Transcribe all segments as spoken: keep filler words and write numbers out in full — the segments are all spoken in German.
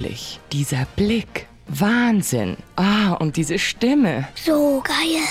Unglaublich. Dieser Blick. Wahnsinn. Ah, und diese Stimme. So geil.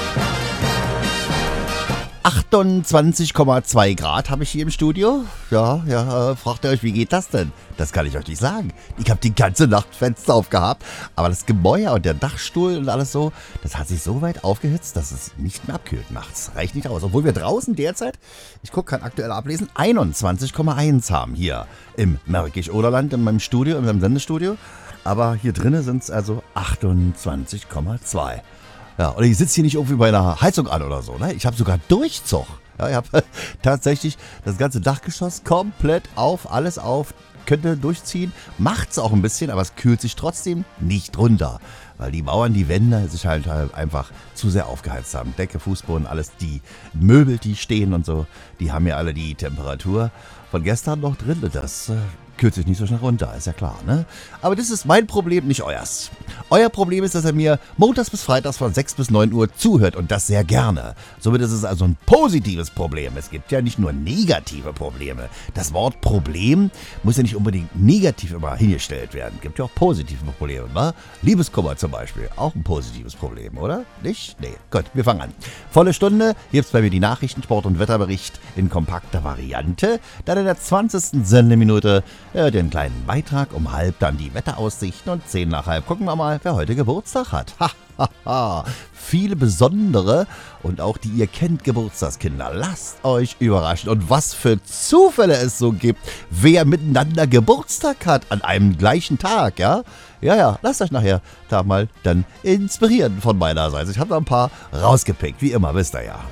achtundzwanzig Komma zwei Grad habe ich hier im Studio. Ja, ja, äh, fragt ihr euch, wie geht das denn? Das kann ich euch nicht sagen. Ich habe die ganze Nacht Fenster aufgehabt, aber das Gemäuer und der Dachstuhl und alles so, das hat sich so weit aufgehitzt, dass es nicht mehr abkühlt nachts. Reicht nicht aus. Obwohl wir draußen derzeit, ich gucke, kann aktuell ablesen, einundzwanzig Komma eins haben hier im Märkisch-Oderland, in meinem Studio, in meinem Sendestudio. Aber hier drinnen sind es also achtundzwanzig Komma zwei. Ja, und ich sitze hier nicht irgendwie bei einer Heizung an oder so, ne? Ich habe sogar Durchzug. Ja, ich habe tatsächlich das ganze Dachgeschoss komplett auf, alles auf, könnte durchziehen. Macht's auch ein bisschen, aber es kühlt sich trotzdem nicht runter. Weil die Mauern, die Wände sich halt, halt einfach zu sehr aufgeheizt haben. Decke, Fußboden, alles, die Möbel, die stehen und so, die haben ja alle die Temperatur von gestern noch drin. Das äh, kühlt sich nicht so schnell runter, ist ja klar, ne? Aber das ist mein Problem, nicht euers. Euer Problem ist, dass er mir montags bis freitags von sechs bis neun Uhr zuhört und das sehr gerne. Somit ist es also ein positives Problem. Es gibt ja nicht nur negative Probleme. Das Wort Problem muss ja nicht unbedingt negativ immer hingestellt werden. Es gibt ja auch positive Probleme, ne? Liebeskummer zum Beispiel, auch ein positives Problem, oder? Nicht? Nee. Gut, wir fangen an. Volle Stunde, hier gibt's bei mir die Nachrichten, Sport- und Wetterbericht in kompakter Variante. Dann in der zwanzigsten Sendeminute äh, den kleinen Beitrag, um halb dann die Wetteraussichten und zehn nach halb gucken wir mal, wer heute Geburtstag hat. Ha, ha, ha. Viele besondere und auch die ihr kennt Geburtstagskinder. Lasst euch überraschen. Und was für Zufälle es so gibt, wer miteinander Geburtstag hat an einem gleichen Tag, ja? Ja, ja, lasst euch nachher da mal dann inspirieren von meiner Seite. Ich habe da ein paar rausgepickt, wie immer, wisst ihr ja.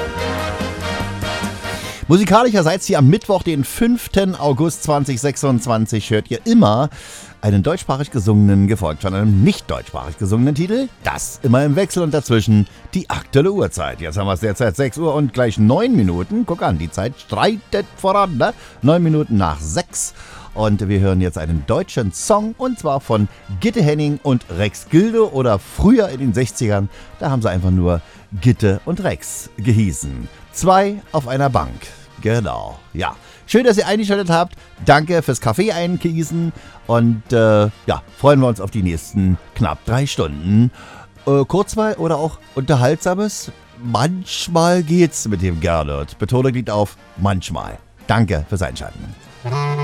Musikalischerseits hier am Mittwoch, den fünften August zweitausendsechsundzwanzig, hört ihr immer einen deutschsprachig gesungenen, gefolgt von einem nicht deutschsprachig gesungenen Titel. Das immer im Wechsel und dazwischen die aktuelle Uhrzeit. Jetzt haben wir es derzeit sechs Uhr und gleich neun Minuten. Guck an, die Zeit streitet voran, ne? neun Minuten nach sechs. Und wir hören jetzt einen deutschen Song, und zwar von Gitte Henning und Rex Gildo, oder früher in den sechzigern, da haben sie einfach nur Gitte und Rex gehießen. Zwei auf einer Bank. Genau, ja. Schön, dass ihr eingeschaltet habt. Danke fürs Kaffee eingießen. Und äh, ja, freuen wir uns auf die nächsten knapp drei Stunden. Äh, Kurzweil oder auch Unterhaltsames? Manchmal geht's mit dem Gernot. Betonung liegt auf manchmal. Danke fürs Einschalten.